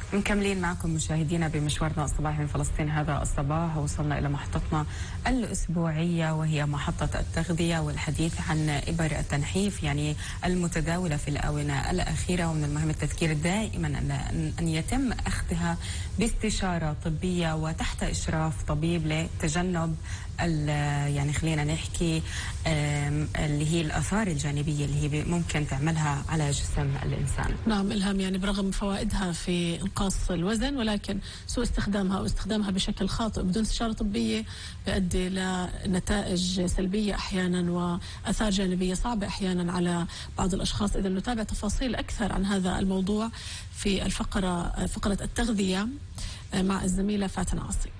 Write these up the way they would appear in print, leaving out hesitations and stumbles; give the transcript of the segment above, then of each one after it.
مكملين معكم مشاهدينا بمشوارنا الصباحي من فلسطين هذا الصباح، وصلنا إلى محطتنا الأسبوعية وهي محطة التغذية، والحديث عن إبر التنحيف يعني المتداولة في الآونة الأخيرة. ومن المهم التذكير دائما أن يتم أخذها باستشارة طبية وتحت إشراف طبيب لتجنب يعني خلينا نحكي اللي هي الآثار الجانبية اللي هي ممكن تعملها على جسم الإنسان. نعم إلهام، يعني برغم فوائدها في إنقاص الوزن، ولكن سوء استخدامها أو استخدامها بشكل خاطئ بدون استشارة طبية بيؤدي لنتائج سلبية أحيانا وآثار جانبية صعبة أحيانا على بعض الأشخاص. إذا نتابع تفاصيل أكثر عن هذا الموضوع في فقرة التغذية مع الزميلة فاتن عاصي.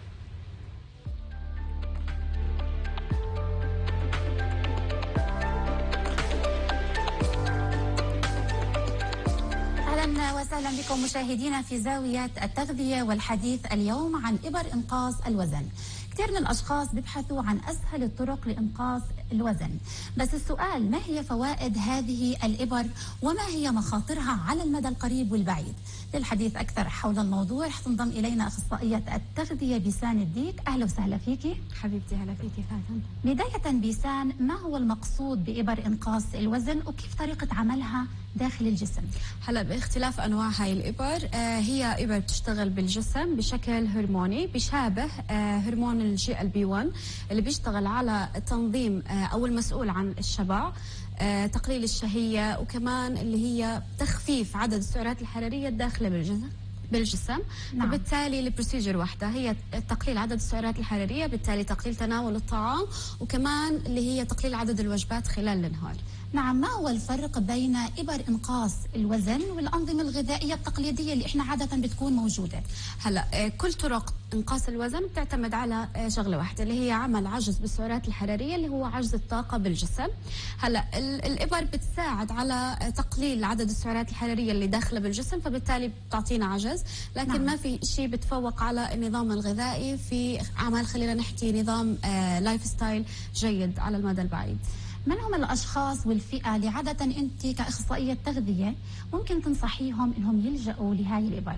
أهلا وسهلا بكم مشاهدينا في زاوية التغذية، والحديث اليوم عن إبر إنقاص الوزن. كثير من الأشخاص بيبحثوا عن أسهل الطرق لإنقاص الوزن، بس السؤال ما هي فوائد هذه الإبر وما هي مخاطرها على المدى القريب والبعيد؟ للحديث أكثر حول الموضوع حتنضم إلينا أخصائية التغذية بيسان الديك. أهلا وسهلا فيكي حبيبتي. هلا فيكي فاتن. بداية بيسان، ما هو المقصود بإبر إنقاص الوزن وكيف طريقة عملها داخل الجسم؟ هلا باختلاف انواع هاي الابر، هي ابر بتشتغل بالجسم بشكل هرموني بيشابه هرمون الجي ال بي 1 اللي بيشتغل على تنظيم او المسؤول عن الشبع، تقليل الشهية، وكمان اللي هي تخفيف عدد السعرات الحرارية الداخلة بالجسم. نعم. فبالتالي البروسيجر واحدة، هي تقليل عدد السعرات الحرارية، بالتالي تقليل تناول الطعام، وكمان اللي هي تقليل عدد الوجبات خلال النهار. نعم. ما هو الفرق بين إبر إنقاص الوزن والأنظمة الغذائية التقليدية اللي إحنا عادة بتكون موجودة؟ هلا كل طرق إنقاص الوزن بتعتمد على شغلة واحدة اللي هي عمل عجز بالسعرات الحرارية اللي هو عجز الطاقة بالجسم. هلا الإبر بتساعد على تقليل عدد السعرات الحرارية اللي داخلة بالجسم، فبالتالي بتعطينا عجز، لكن نعم. ما في شيء بتفوق على النظام الغذائي في عمل خلينا نحكي نظام لايف ستايل جيد على المدى البعيد. من هم الأشخاص والفئة اللي عادة أنت كأخصائية تغذية ممكن تنصحيهم إنهم يلجأوا لهاي الإبر؟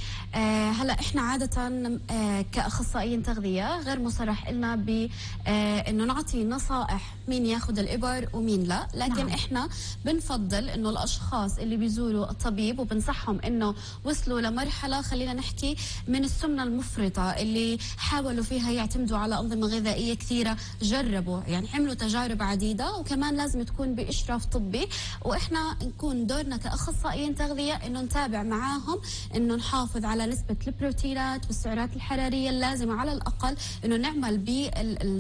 هلا احنا عادة كأخصائيين تغذية غير مصرح لنا بانه نعطي نصائح مين ياخذ الإبر ومين لا، لكن نعم. احنا بنفضل انه الاشخاص اللي بيزوروا الطبيب وبنصحهم انه وصلوا لمرحلة خلينا نحكي من السمنة المفرطة اللي حاولوا فيها يعتمدوا على أنظمة غذائية كثيرة، جربوا يعني عملوا تجارب عديدة، وكمان لازم تكون بإشراف طبي، واحنا نكون دورنا كأخصائيين تغذية انه نتابع معاهم انه نحافظ على نسبة البروتينات والسعرات الحرارية اللازمة على الأقل، إنه نعمل